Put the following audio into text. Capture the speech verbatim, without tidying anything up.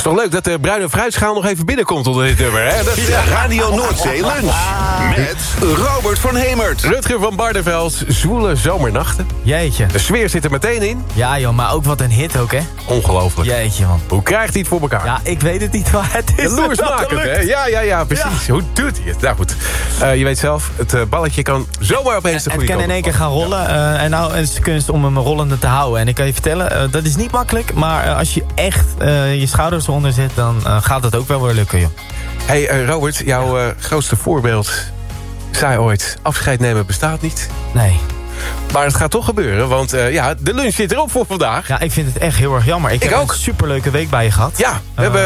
is toch leuk dat de bruine fruitschaal nog even binnenkomt onder dit nummer, hè? Dat is Ja, Radio Noordzee lunch. Met Robert van Hemert. Rutger van Barneveld, zwoele zomernachten. Jeetje. De sfeer zit er meteen in. Ja joh, maar ook wat een hit ook, hè? Ongelooflijk. Jeetje, man. Hoe krijgt hij het voor elkaar? Ja, ik weet het niet, maar het is Jaloersmakend, hè? Ja, ja, ja, precies. Hoe doet hij het? Nou goed, uh, je weet zelf, het uh, balletje kan zomaar opeens de Het goede kan kant in één keer op. gaan rollen. Uh, en nou is de kunst om hem rollende te houden. En ik kan je vertellen, uh, dat is niet makkelijk. Maar uh, als je echt uh, je schouders eronder zet, dan uh, gaat het ook wel weer lukken, joh. Hey uh, Robert, jouw uh, grootste voorbeeld zei ooit, afscheid nemen bestaat niet. Nee. Maar het gaat toch gebeuren, want uh, ja, de lunch zit erop voor vandaag. Ja, ik vind het echt heel erg jammer. Ik, Ik heb ook. een superleuke week bij je gehad. Ja, we Uh, hebben